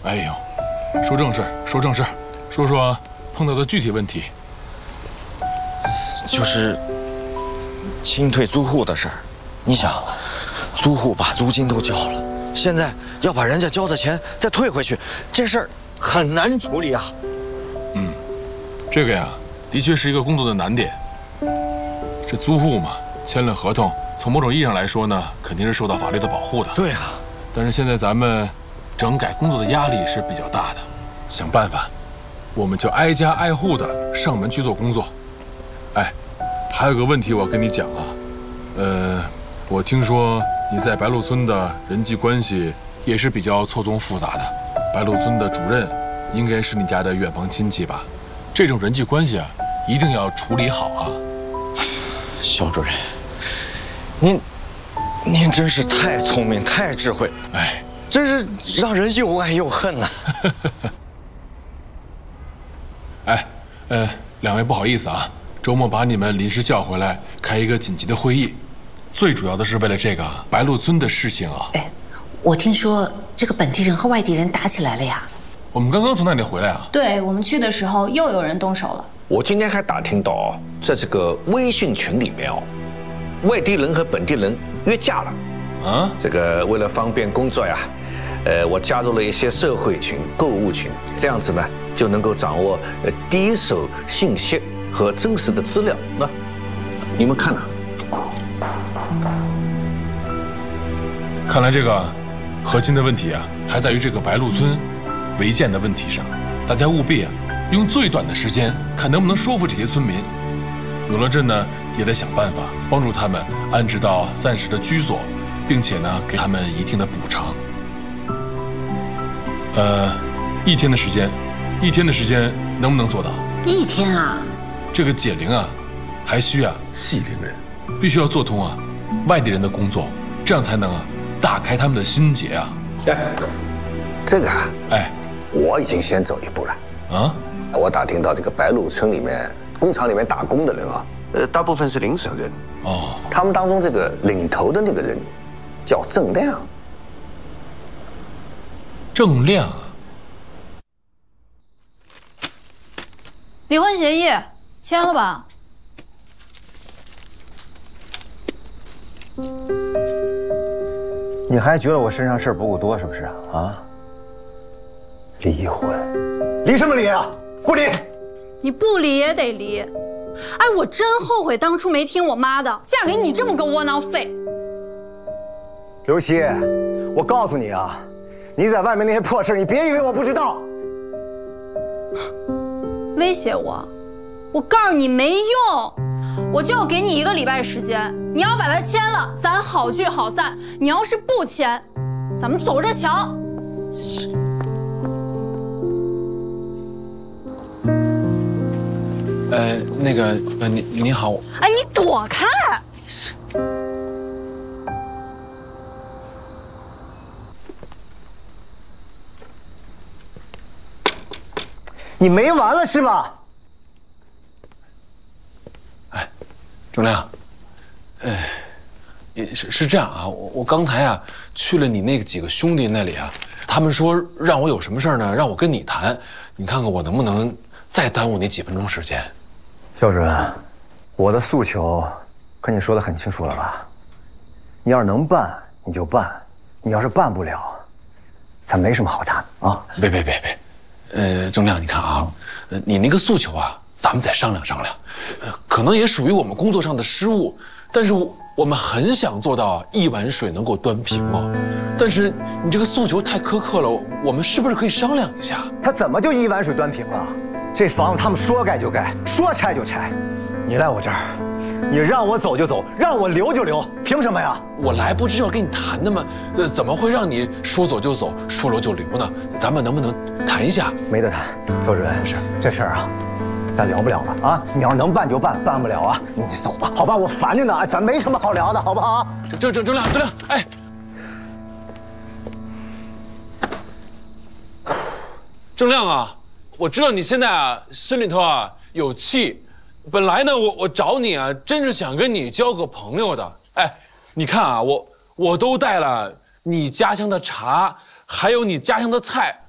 哎呦，说正事，说正事，说说碰到的具体问题。 就是清退租户的事儿。你想，租户把租金都交了，现在要把人家交的钱再退回去，这事儿很难处理啊。 这个呀，的确是一个工作的难点。这租户嘛，签了合同，从某种意义上来说呢，肯定是受到法律的保护的。 对啊， 但是现在咱们整改工作的压力是比较大的，想办法，我们就挨家挨户的上门去做工作。哎，还有个问题我要跟你讲啊，我听说你在白鹿村的人际关系也是比较错综复杂的，白鹿村的主任应该是你家的远房亲戚吧？这种人际关系啊，一定要处理好啊。 肖主任，您真是太聪明、太智慧， 哎， 真是让人又爱又恨呐。 哎，两位不好意思啊，周末把你们临时叫回来开一个紧急的会议，最主要的是为了这个白鹿村的事情啊。 哎，我听说这个本地人和外地人打起来了呀。 我们刚刚从那里回来啊。 对，我们去的时候又有人动手了。 我今天还打听到，在这个微信群里面哦，外地人和本地人约架了。 啊？ 这个为了方便工作呀，我加入了一些社会群、购物群，这样子呢就能够掌握第一手信息和真实的资料。那你们看啊， 看来这个核心的问题啊，还在于这个白鹿村违建的问题上。大家务必啊，用最短的时间，看能不能说服这些村民。永乐镇呢，也得想办法帮助他们安置到暂时的居所，并且呢，给他们一定的补偿。1天的时间，1天的时间能不能做到 ？1天啊？ 这个解铃啊，还需系铃人，必须要做通啊外地人的工作，这样才能打开他们的心结啊。 这个啊， 哎， 我已经先走一步了啊。我打听到这个白鹿村里面工厂里面打工的人啊，大部分是领省人哦。他们当中这个领头的那个人叫郑亮。 郑亮。 离婚协议签了吧？ 你还觉得我身上事儿不够多是不是啊？离婚，离什么离啊？不离！ 你不离也得离。哎，我真后悔当初没听我妈的，嫁给你这么个窝囊废。 刘希，我告诉你啊，你在外面那些破事，你别以为我不知道。 威胁我？我告诉你没用，我就给你1个礼拜时间，你要把它签了，咱好聚好散；你要是不签，咱们走着瞧。 那个，你好。 哎，你躲开！ 你没完了是吧？ 哎，郑亮，是这样啊，我刚才啊去了你那几个兄弟那里啊，他们说让我有什么事儿呢，让我跟你谈，你看看我能不能再耽误你几分钟时间。 肖主任，我的诉求跟你说的很清楚了吧？你要是能办你就办，你要是办不了，咱没什么好谈的啊！ 别，郑亮，你看啊，你那个诉求啊，咱们再商量商量，可能也属于我们工作上的失误，但是我们很想做到一碗水能够端平哦。但是你这个诉求太苛刻了，我们是不是可以商量一下？ 他怎么就一碗水端平了？这房子他们说盖就盖，说拆就拆。你来我这儿，你让我走就走，让我留就留，凭什么呀？ 我来不是要跟你谈的吗？怎么会让你说走就走，说留就留呢？咱们能不能谈一下？ 没得谈，周主任，是这事儿啊，咱聊不了了啊！你要能办就办，办不了啊，你走吧，好吧？我烦着呢，咱没什么好聊的，好不好？ 郑亮，哎。郑亮啊，我知道你现在啊心里头啊有气，本来呢我找你啊真是想跟你交个朋友的。哎，你看啊，我都带了你家乡的茶，还有你家乡的菜，